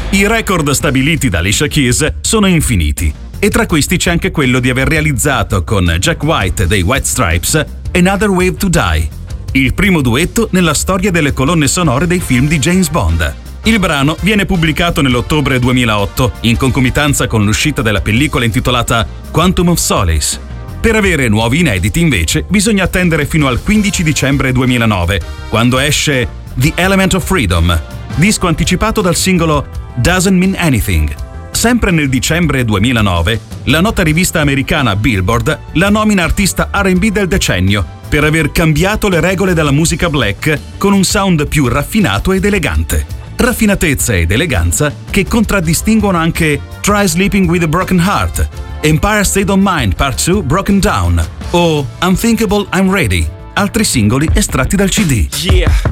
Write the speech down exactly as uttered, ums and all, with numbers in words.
I record stabiliti da Alicia Keys sono infiniti, e tra questi c'è anche quello di aver realizzato con Jack White dei White Stripes Another Wave to Die, il primo duetto nella storia delle colonne sonore dei film di James Bond. Il brano viene pubblicato nell'ottobre duemilaotto, in concomitanza con l'uscita della pellicola intitolata Quantum of Solace. Per avere nuovi inediti, invece, bisogna attendere fino al quindici dicembre duemilanove, quando esce The Element of Freedom, disco anticipato dal singolo Doesn't Mean Anything. Sempre nel dicembre duemilanove, la nota rivista americana Billboard la nomina artista R and B del decennio per aver cambiato le regole della musica black con un sound più raffinato ed elegante. Raffinatezza ed eleganza che contraddistinguono anche Try Sleeping with a Broken Heart, Empire State of Mind Part due Broken Down o Unthinkable I'm Ready, altri singoli estratti dal C D. Yeah.